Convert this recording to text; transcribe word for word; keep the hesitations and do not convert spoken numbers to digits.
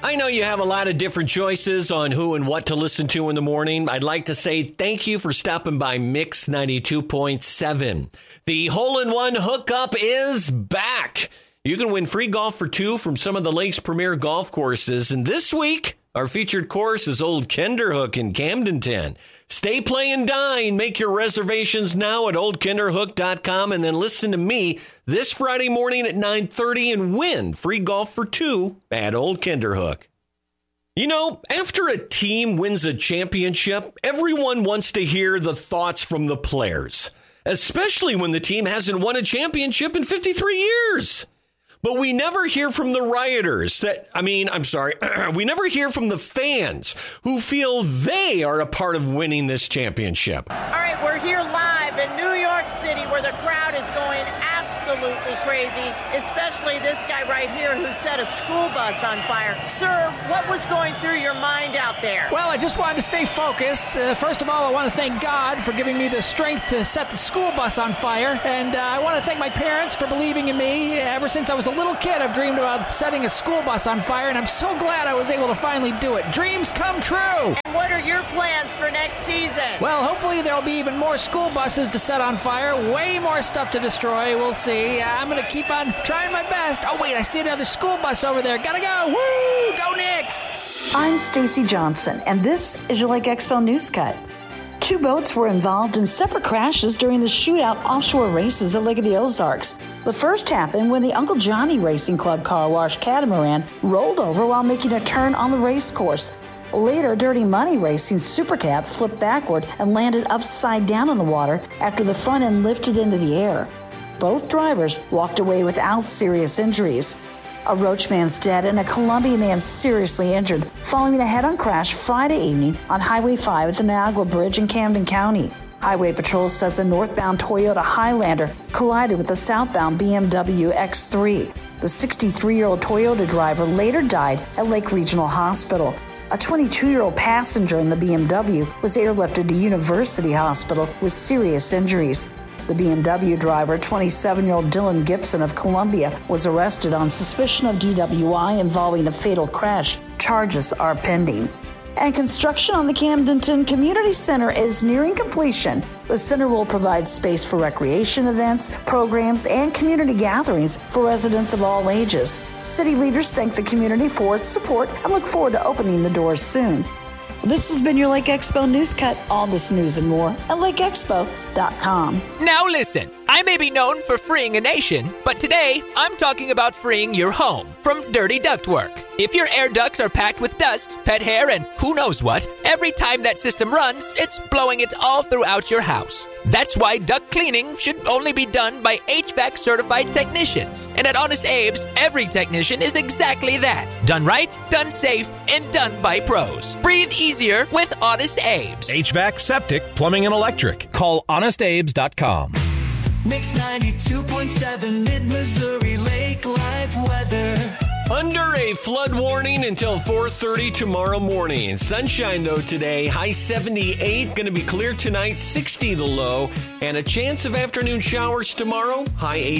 I know you have a lot of different choices on who and what to listen to in the morning. I'd like to say thank you for stopping by Mix ninety-two point seven. The hole-in-one hookup is back. You can win free golf for two from some of the lake's premier golf courses. And this week, our featured course is Old Kinderhook in Camdenton. Stay, play, and dine. Make your reservations now at old kinderhook dot com and then listen to me this Friday morning at nine thirty and win free golf for two at Old Kinderhook. You know, after a team wins a championship, everyone wants to hear the thoughts from the players, especially when the team hasn't won a championship in fifty-three years. But we never hear from the rioters that, I mean, I'm sorry, we never hear from the fans who feel they are a part of winning this championship. All right, we're here live in New York City where the crowd is going absolutely crazy, especially this guy right here who set a school bus on fire. Sir, what was going through your mind out there? Well, I just wanted to stay focused. Uh, first of all, I want to thank God for giving me the strength to set the school bus on fire. And uh, I want to thank my parents for believing in me. Ever since I was a little kid, I've dreamed about setting a school bus on fire, and I'm so glad I was able to finally do it. Dreams come true. And what are your plans for next season? Well, hopefully there'll be even more school buses to set on fire, way more stuff to destroy. We'll see. I'm going to keep on trying my best. Oh, wait, I see another school bus over there. Gotta go. Woo! Go Knicks! I'm Stacy Johnson, and this is your Lake Expo News Cut. Two boats were involved in separate crashes during the shootout offshore races at Lake of the Ozarks. The first happened when the Uncle Johnny Racing Club car wash catamaran rolled over while making a turn on the race course. Later, Dirty Money Racing Super Cab flipped backward and landed upside down in the water after the front end lifted into the air. Both drivers walked away without serious injuries. A Roach man's dead and a Columbia man seriously injured following a head-on crash Friday evening on Highway five at the Niagara Bridge in Camden County. Highway Patrol says a northbound Toyota Highlander collided with a southbound B M W X three. The sixty-three-year-old Toyota driver later died at Lake Regional Hospital. A twenty-two-year-old passenger in the B M W was airlifted to University Hospital with serious injuries. The B M W driver, twenty-seven-year-old Dylan Gibson of Columbia, was arrested on suspicion of D W I involving a fatal crash. Charges are pending. And construction on the Camdenton Community Center is nearing completion. The center will provide space for recreation events, programs, and community gatherings for residents of all ages. City leaders thank the community for its support and look forward to opening the doors soon. This has been your Lake Expo News Cut. All this news and more at lake expo dot com. Now listen, I may be known for freeing a nation, but today I'm talking about freeing your home from dirty ductwork. If your air ducts are packed with dust, pet hair, and who knows what, every time that system runs, it's blowing it all throughout your house. That's why duct cleaning should only be done by H V A C certified technicians. And at Honest Abe's, every technician is exactly that. Done right, done safe, and done by pros. Breathe easier with Honest Abe's. H V A C, septic, plumbing, and electric. Call honest abes dot com. Mix ninety-two point seven Mid-Missouri Lake Life weather. Under a flood warning until four thirty tomorrow morning. Sunshine, though, today. High seventy-eight. Going to be clear tonight. sixty the low. And a chance of afternoon showers tomorrow. High eighty.